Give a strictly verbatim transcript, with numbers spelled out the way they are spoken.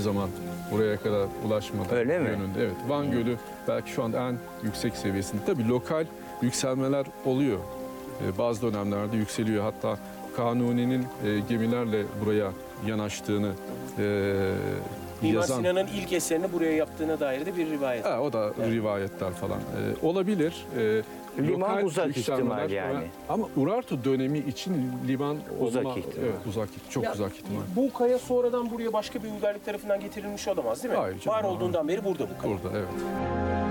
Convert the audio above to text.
zaman buraya kadar ulaşmadı. Öyle mi? Yönünde. Evet. Van Gölü belki şu anda en yüksek seviyesinde. Tabii lokal yükselmeler oluyor. Ee, bazı dönemlerde yükseliyor. Hatta Kanuni'nin e, gemilerle buraya yanaştığını e, Mimar yazan... Sinan'ın ilk eserini buraya yaptığına dair de bir rivayet. Ha, o da evet. Rivayetler falan. Ee, olabilir. Ee, Liman lokal uzak yükselmeler ihtimal yani. Ama Urartu dönemi için liman Uzak olma, ihtimal. Evet, uzak, çok Ya, uzak ihtimal. Bu kaya sonradan buraya başka bir uygarlık tarafından getirilmiş olamaz değil mi? Hayır canım, Var olduğundan beri burada bu kaya. Burada evet.